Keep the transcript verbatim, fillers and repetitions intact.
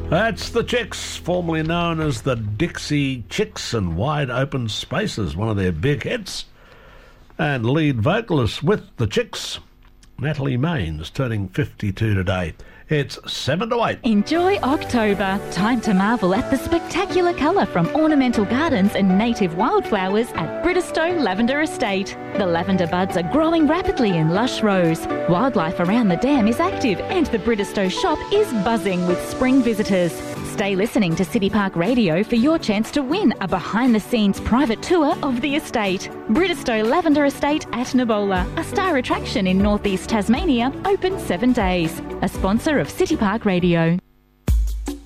That's the Chicks, formerly known as the Dixie Chicks and Wide Open Spaces, one of their big hits. And lead vocalist with the Chicks, Natalie Maines, turning fifty-two today. It's seven to eight. Enjoy October. Time to marvel at the spectacular colour from ornamental gardens and native wildflowers at Bridistow Lavender Estate. The lavender buds are growing rapidly in lush rows. Wildlife around the dam is active and the Bridistow shop is buzzing with spring visitors. Stay listening to City Park Radio for your chance to win a behind-the-scenes private tour of the estate. Bridistow Lavender Estate at Nabola, a star attraction in northeast Tasmania, open seven days. A sponsor of City Park Radio.